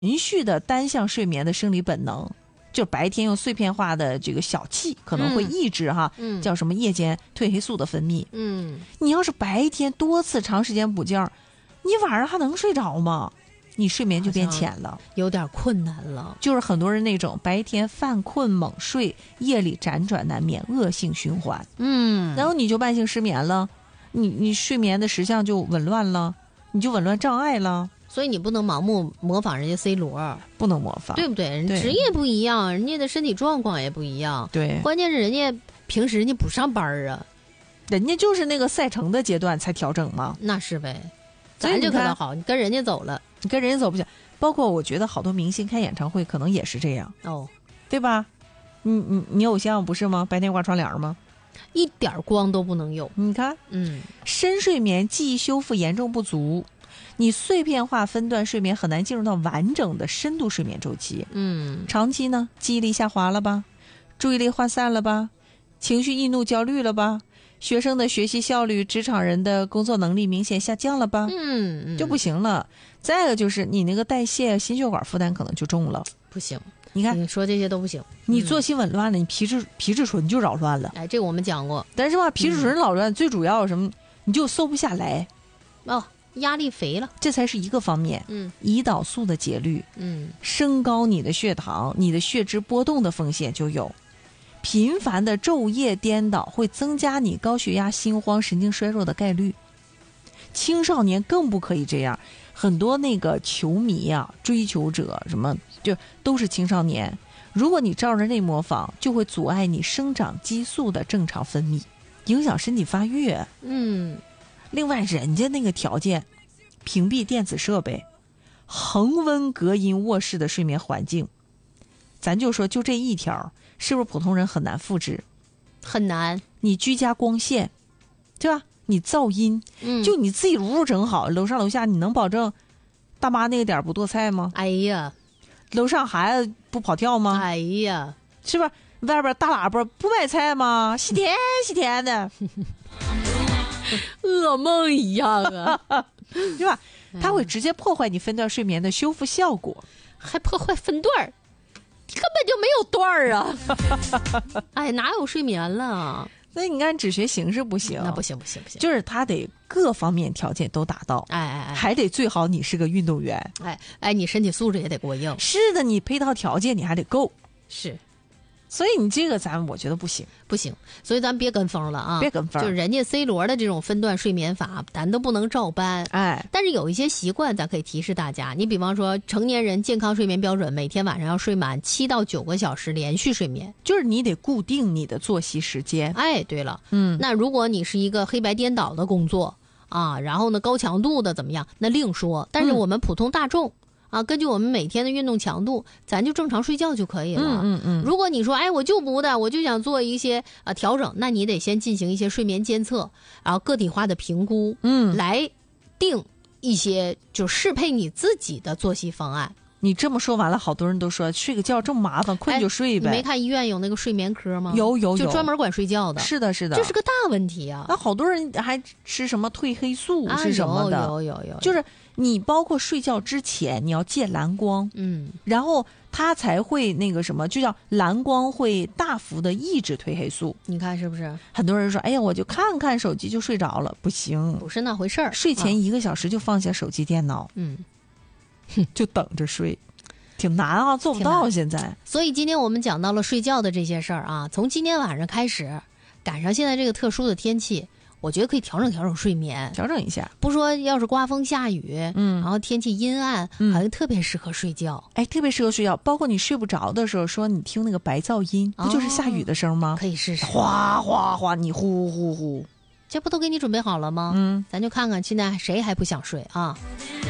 允许的单向睡眠的生理本能，就白天用碎片化的这个小气可能会抑制叫什么夜间褪黑素的分泌。你要是白天多次长时间补觉，你晚上还能睡着吗？你睡眠就变浅了， 有点困难了。 就是很多人那种白天犯困猛睡，夜里辗转难眠，恶性循环。然后你就慢性失眠了，你睡眠的实相就紊乱了，你就紊乱障碍了。 所以你不能盲目模仿人家 C 罗， 不能模仿， 对不对？人职业不一样，人家的身体状况也不一样。 对， 关键是人家平时人家不上班啊， 人家就是那个赛程的阶段才调整嘛。 那是呗，咱就可能好，你跟人家走了， 你跟人家走不行。包括我觉得好多明星开演唱会可能也是这样对吧？你偶像不是吗？白天挂窗帘吗？ 一点光都不能有。 你看，深睡眠记忆修复严重不足。你碎片化分段睡眠很难进入到完整的深度睡眠周期。长期呢，记忆力下滑了吧，注意力涣散了吧，情绪易怒焦虑了吧，学生的学习效率，职场人的工作能力明显下降了吧，就不行了。再一个就是你那个代谢心血管负担可能就重了， 不行。 你看你说这些都不行， 你作息紊乱了，你皮质醇就扰乱了。 哎，这个我们讲过。 但是吧，皮质醇扰乱最主要什么？你就瘦不下来。 压力肥了， 这才是一个方面。胰岛素的节律，升高你的血糖，你的血脂波动的风险就有。频繁的昼夜颠倒会增加你高血压、心慌、神经衰弱的概率。青少年更不可以这样，很多那个球迷啊、追求者什么，就都是青少年。如果你照着那模仿，就会阻碍你生长激素的正常分泌，影响身体发育。另外，人家那个条件，屏蔽电子设备，恒温隔音卧室的睡眠环境，咱就说就这一条，是不是普通人很难复制？ 很难。 你居家光线，对吧？你噪音，就你自己屋整好，楼上楼下你能保证大妈那个点不剁菜吗？ 哎呀， 楼上孩子不跑跳吗？ 哎呀， 是吧？外边大喇叭不买菜吗？吸甜吸甜的。 噩梦一样啊， 对吧？它会直接破坏你分段睡眠的修复效果， 还破坏分段，根本就没有段啊！哎，哪有睡眠了？ 所以你看，只学形式不行， 那不行， 就是它得各方面条件都达到，还得最好你是个运动员， 你身体素质也得过硬。 是的，你配套条件你还得够， 是。 所以你这个我觉得不行， 所以咱别跟风了啊！ 别跟风， 就是人家 C 罗的这种分段睡眠法，咱都不能照搬。但是有一些习惯，咱可以提示大家。你比方说，成年人健康睡眠标准，每天晚上要睡满7到9个小时连续睡眠， 就是你得固定你的作息时间。 对了，那如果你是一个黑白颠倒的工作然后呢高强度的怎么样，那另说。但是我们普通大众。根据我们每天的运动强度，咱就正常睡觉就可以了。如果你说，我就不的，我就想做一些调整，那你得先进行一些睡眠监测，然后个体化的评估，来定一些就适配你自己的作息方案。 你这么说完了，好多人都说睡个觉这么麻烦，困就睡呗。 你没看医院有那个睡眠科吗？ 有， 就专门管睡觉的。 是的， 这是个大问题啊。 那好多人还吃什么褪黑素是什么的？ 有， 就是你包括睡觉之前你要戒蓝光，然后它才会那个什么，就叫蓝光会大幅的抑制褪黑素。 你看是不是？ 很多人说，哎呀，我就看看手机就睡着了，不行， 不是那回事儿。 睡前1个小时就放下手机电脑，就等着睡，挺难做不到现在。 所以今天我们讲到了睡觉的这些事儿从今天晚上开始，赶上现在这个特殊的天气，我觉得可以调整睡眠， 调整一下。 不说要是刮风下雨，然后天气阴暗，好像特别适合睡觉。 特别适合睡觉。包括你睡不着的时候，说你听那个白噪音，不就是下雨的声吗？ 可以试试， 哗哗哗，你呼呼呼， 这不都给你准备好了吗？咱就看看现在谁还不想睡啊。